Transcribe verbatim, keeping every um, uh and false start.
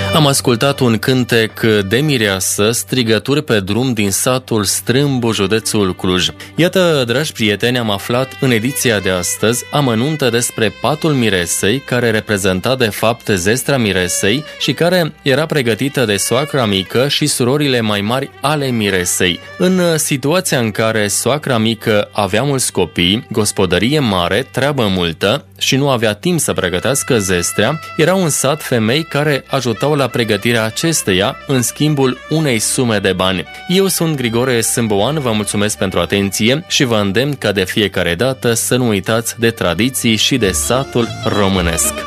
Am ascultat un cântec de mireasă, strigături pe drum din satul Strâmbu, județul Cluj. Iată, dragi prieteni, am aflat în ediția de astăzi amănunte despre patul miresei, care reprezenta de fapt zestrea miresei și care era pregătită de soacra mică și surorile mai mari ale miresei. În situația în care soacra mică avea mulți copii, gospodărie mare, treabă multă și nu avea timp să pregătească zestrea, era un sat femei care ajutau la pregătirea acesteia în schimbul unei sume de bani. Eu sunt Grigore Sâmboan, vă mulțumesc pentru atenție și vă îndemn ca de fiecare dată să nu uitați de tradiții și de satul românesc.